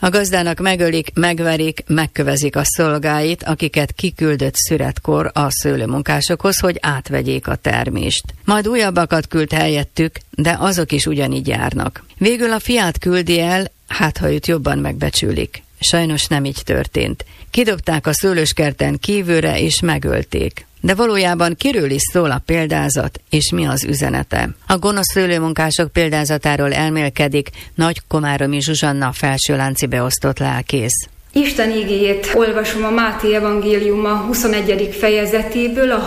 A gazdának megölik, megverik, megkövezik a szolgáit, akiket kiküldött szüretkor a szőlőmunkásokhoz, hogy átvegyék a termést. Majd újabbakat küld helyettük, de azok is ugyanígy járnak. Végül a fiát küldi el, hát ha őt jobban megbecsülik. Sajnos nem így történt. Kidobták a szőlőskerten kívülre és megölték. De valójában kiről is szól a példázat, és mi az üzenete? A gonosz szőlőmunkások példázatáról elmélkedik Nagykomáromi Zsuzsanna felsőlánci beosztott lelkész. Isten igéjét olvasom a Máté evangéliuma 21. fejezetéből, a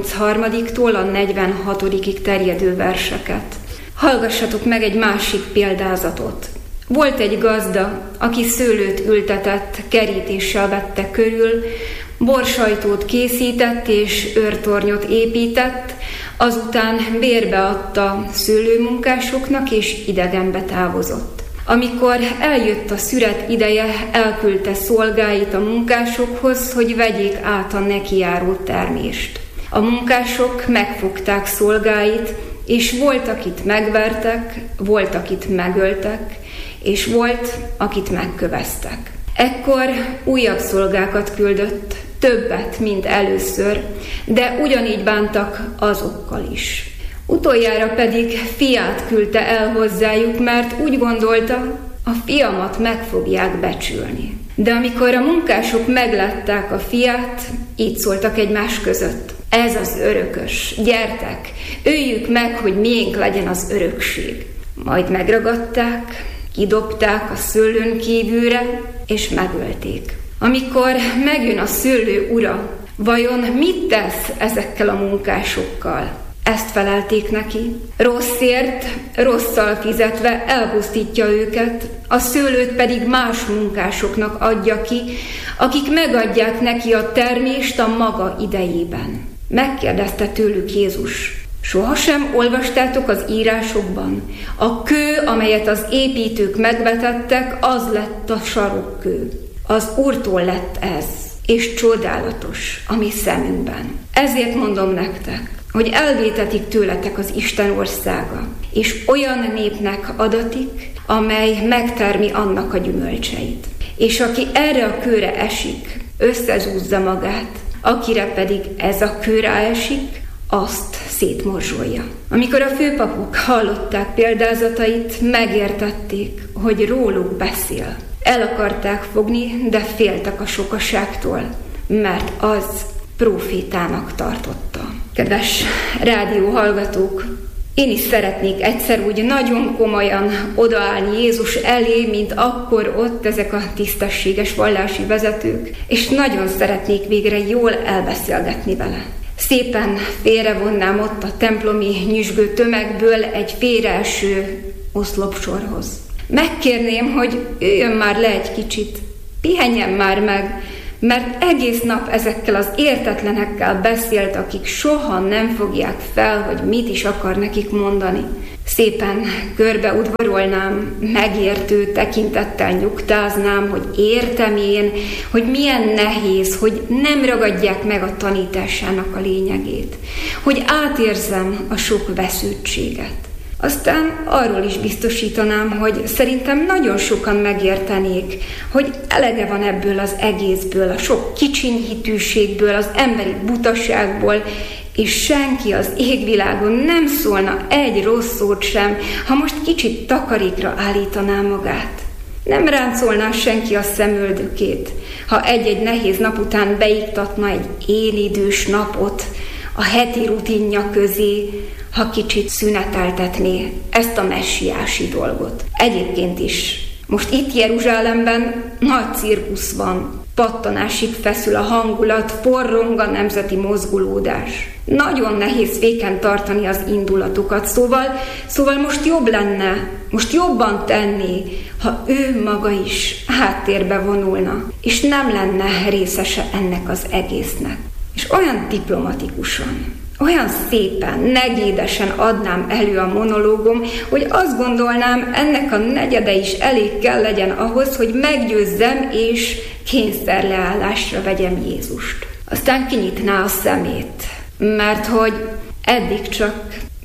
33-tól a 46-ig terjedő verseket. Hallgassatok meg egy másik példázatot. Volt egy gazda, aki szőlőt ültetett, kerítéssel vette körül, borsajtót készített és őrtornyot épített, azután bérbe adta szőlőmunkásoknak és idegenbe távozott. Amikor eljött a szüret ideje, elküldte szolgáit a munkásokhoz, hogy vegyék át a nekijáró termést. A munkások megfogták szolgáit, és volt, akit megvertek, volt, akit megöltek, és volt, akit megköveztek. Ekkor újabb szolgákat küldött, többet, mint először, de ugyanígy bántak azokkal is. Utoljára pedig fiát küldte el hozzájuk, mert úgy gondolta, a fiamat meg fogják becsülni. De amikor a munkások meglátták a fiát, így szóltak egymás között. Ez az örökös, gyertek, öljük meg, hogy miénk legyen az örökség. Majd megragadták, kidobták a szőlőn kívülre, és megölték. Amikor megjön a szőlő ura, vajon mit tesz ezekkel a munkásokkal? Ezt felelték neki. Rosszért, rosszal fizetve elpusztítja őket, a szőlőt pedig más munkásoknak adja ki, akik megadják neki a termést a maga idejében. Megkérdezte tőlük Jézus: sohasem olvastátok az írásokban? A kő, amelyet az építők megvetettek, az lett a sarokkő. Az Úrtól lett ez, és csodálatos a mi szemünkben. Ezért mondom nektek, hogy elvétetik tőletek az Isten országa, és olyan népnek adatik, amely megtermi annak a gyümölcseit. És aki erre a kőre esik, összezúzza magát, akire pedig ez a kő ráesik, azt szétmorzsolja. Amikor a főpapok hallották példázatait, megértették, hogy róluk beszél. El akarták fogni, de féltek a sokaságtól, mert az prófétának tartotta. Kedves rádióhallgatók, én is szeretnék egyszer úgy nagyon komolyan odaállni Jézus elé, mint akkor ott ezek a tisztességes vallási vezetők, és nagyon szeretnék végre jól elbeszélgetni vele. Szépen félrevonnám ott a templomi nyüzsgő tömegből egy félreeső oszlopsorhoz. Megkérném, hogy üljön már le egy kicsit, pihenjen már meg, mert egész nap ezekkel az értetlenekkel beszélt, akik soha nem fogják fel, hogy mit is akar nekik mondani. Szépen körbeudvarolnám, megértő tekintettel nyugtáznám, hogy értem én, hogy milyen nehéz, hogy nem ragadják meg a tanításának a lényegét, hogy átérzem a sok veszültséget. Aztán arról is biztosítanám, hogy szerintem nagyon sokan megértenék, hogy elege van ebből az egészből, a sok kicsinyhitűségből, az emberi butaságból, és senki az égvilágon nem szólna egy rossz szót sem, ha most kicsit takarékra állítaná magát. Nem ráncolná senki a szemöldökét, ha egy-egy nehéz nap után beiktatna egy élidős napot a heti rutinja közé, ha kicsit szüneteltetné ezt a messiási dolgot. Egyébként is, most itt Jeruzsálemben nagy cirkusz van, pattanásig feszül a hangulat, forrong a nemzeti mozgolódás. Nagyon nehéz féken tartani az indulatokat, szóval most jobb lenne, most jobban tenné, ha ő maga is háttérbe vonulna, és nem lenne részese ennek az egésznek. És olyan diplomatikusan, olyan szépen, negédesen adnám elő a monológom, hogy azt gondolnám, ennek a negyede is elég kell legyen ahhoz, hogy meggyőzzem és kényszerleállásra vegyem Jézust. Aztán kinyitná a szemét, mert hogy eddig csak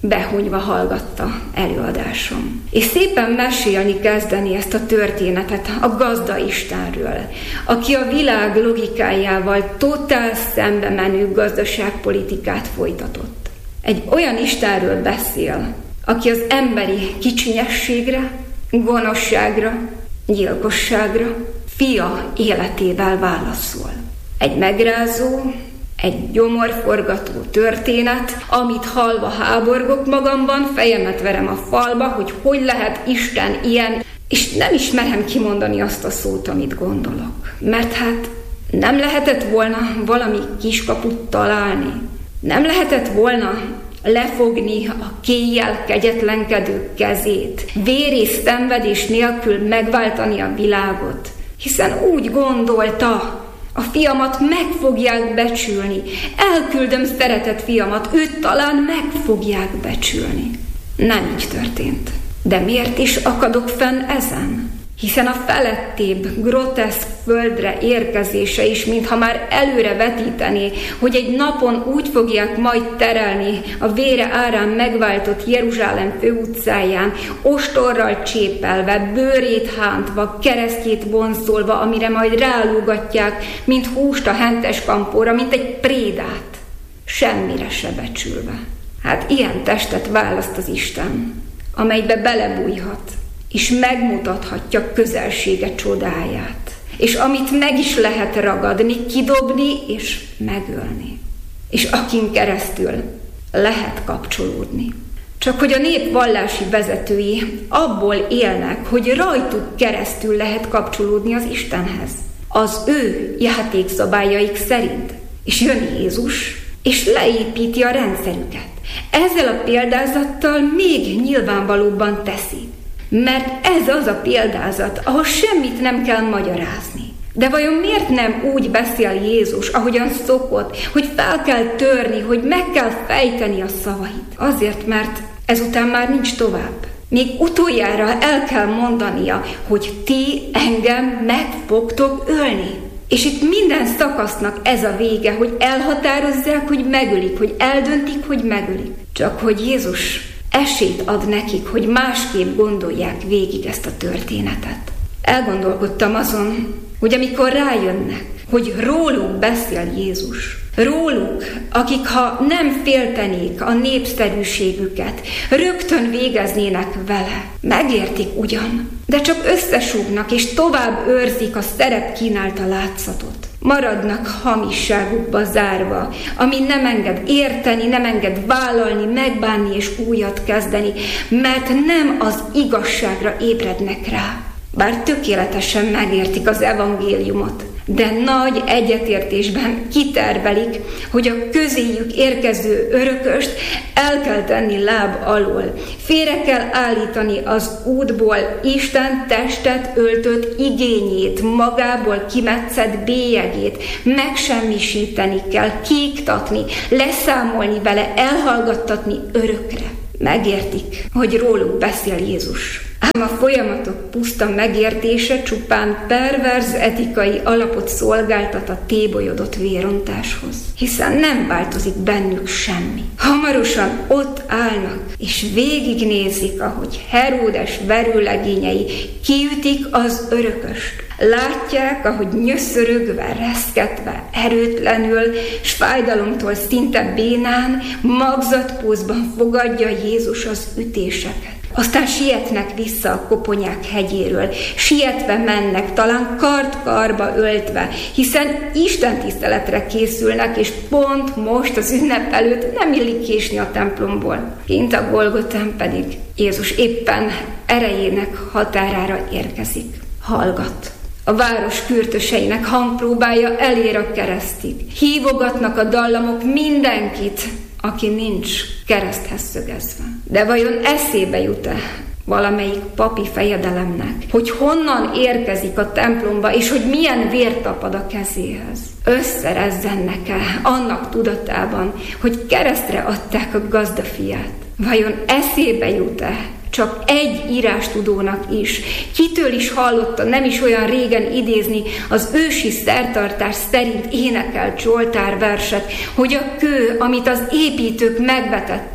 behunyva hallgatta előadásom. És szépen mesélni kezdeni ezt a történetet a gazda Istenről, aki a világ logikájával totál szembe menő gazdaságpolitikát folytatott. Egy olyan Istenről beszél, aki az emberi kicsinyességre, gonoszságra, gyilkosságra, fia életével válaszol. Egy megrázó, egy gyomorforgató történet, amit hallva háborgok magamban, fejemet verem a falba, hogy lehet Isten ilyen, és nem is merem kimondani azt a szót, amit gondolok. Mert hát nem lehetett volna valami kiskaput találni, nem lehetett volna lefogni a kéjjel kegyetlenkedők kezét, vér és szenvedés nélkül megváltani a világot, hiszen úgy gondolta, a fiamat meg fogják becsülni, elküldöm szeretett fiamat, őt talán meg fogják becsülni. Nem így történt. De miért is akadok fenn ezen? Hiszen a felettébb, groteszk földre érkezése is, mintha már előre vetítené, hogy egy napon úgy fogják majd terelni a vére árán megváltott Jeruzsálem főutcáján, ostorral csépelve, bőrét hántva, keresztjét boncolva, amire majd rálógatják, mint húst a hentes kampóra, mint egy prédát, semmire se becsülve. Hát ilyen testet választ az Isten, amelybe belebújhat, és megmutathatja közelsége csodáját, és amit meg is lehet ragadni, kidobni és megölni, és akin keresztül lehet kapcsolódni. Csak hogy a nép vallási vezetői abból élnek, hogy rajtuk keresztül lehet kapcsolódni az Istenhez, az ő játékszabályaik szerint. És jön Jézus, és leépíti a rendszerüket. Ezzel a példázattal még nyilvánvalóbban teszi. Mert ez az a példázat, ahol semmit nem kell magyarázni. De vajon miért nem úgy beszél Jézus, ahogyan szokott, hogy fel kell törni, hogy meg kell fejteni a szavait? Azért, mert ezután már nincs tovább. Még utoljára el kell mondania, hogy ti engem meg fogtok ölni. És itt minden szakasznak ez a vége, hogy elhatározzák, hogy megölik, hogy eldöntik, hogy megölik. Csak hogy Jézus esélyt ad nekik, hogy másképp gondolják végig ezt a történetet. Elgondolkodtam azon, hogy amikor rájönnek, hogy róluk beszél Jézus, róluk, akik ha nem féltenék a népszerűségüket, rögtön végeznének vele. Megértik ugyan, de csak összesúgnak és tovább őrzik a szerep kínálta látszatot. Maradnak hamisságukba zárva, ami nem enged érteni, nem enged vállalni, megbánni és újat kezdeni, mert nem az igazságra ébrednek rá. Bár tökéletesen megértik az evangéliumot, de nagy egyetértésben kitervelik, hogy a közéjük érkező örököst el kell tenni láb alól. Félre kell állítani az útból Isten testet öltött igényét, magából kimetszett bélyegét, megsemmisíteni kell, kiiktatni, leszámolni vele, elhallgattatni örökre. Megértik, hogy róluk beszél Jézus. Ám a folyamatok puszta megértése csupán perverz etikai alapot szolgáltat a tébolyodott vérontáshoz, hiszen nem változik bennük semmi. Hamarosan ott állnak, és végignézik, ahogy Heródes verőlegényei kiütik az örököst. Látják, ahogy nyöszörögve, reszketve, erőtlenül, s fájdalomtól szinte bénán, magzatpózban fogadja Jézus az ütéseket. Aztán sietnek vissza a koponyák hegyéről, sietve mennek, talán kard-karba öltve, hiszen istentiszteletre készülnek, és pont most az ünnep előtt nem illik késni a templomból. Kint a Golgotán pedig Jézus éppen erejének határára érkezik. Hallgat. A város kürtöseinek hangpróbája elér a keresztig. Hívogatnak a dallamok mindenkit, aki nincs kereszthez szögezve. De vajon eszébe jut-e valamelyik papi fejedelemnek, hogy honnan érkezik a templomba, és hogy milyen vér tapad a kezéhez? Összerezzennek-e annak tudatában, hogy keresztre adták a gazdafiát? Vajon eszébe jut-e csak egy írástudónak is, kitől is hallotta nem is olyan régen idézni az ősi szertartás szerint énekelt Zsoltár verset, hogy a kő, amit az építők megvetettek,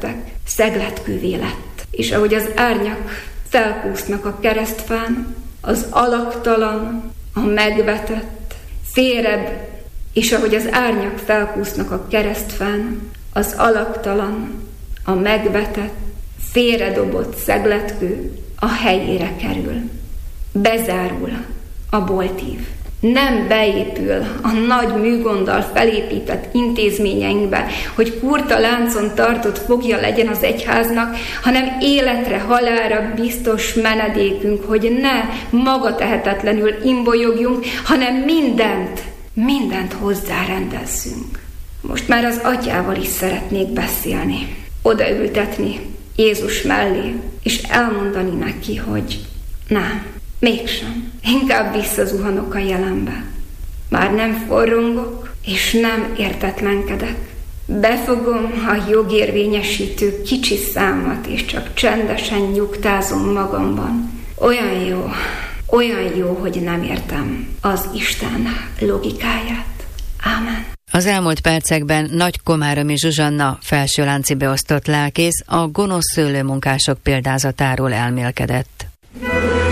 szegletkővé lett. És ahogy az árnyak felkúsznak a keresztfán, az alaktalan, a megvetett, félrebb, és ahogy az árnyak felkúsznak a keresztfán, az alaktalan, a megvetett, félredobott szegletkő a helyére kerül. Bezárul a boltív. Nem beépül a nagy műgonddal felépített intézményeinkbe, hogy kurta láncon tartott fogja legyen az egyháznak, hanem életre, halálra biztos menedékünk, hogy ne magatehetetlenül imbolyogjunk, hanem mindent hozzárendezzünk. Most már az atyával is szeretnék beszélni, odaültetni Jézus mellé, és elmondani neki, hogy nem, mégsem, inkább visszazuhanok a jelenbe. Már nem forrongok, és nem értetlenkedek. Befogom a jogérvényesítő kicsi számat, és csak csendesen nyugtázom magamban. Olyan jó, hogy nem értem az Isten logikáját. Ámen. Az elmúlt percekben Nagy Komáromi Zsuzsanna felsőlánci beosztott lelkész a gonosz szőlőmunkások példázatáról elmélkedett.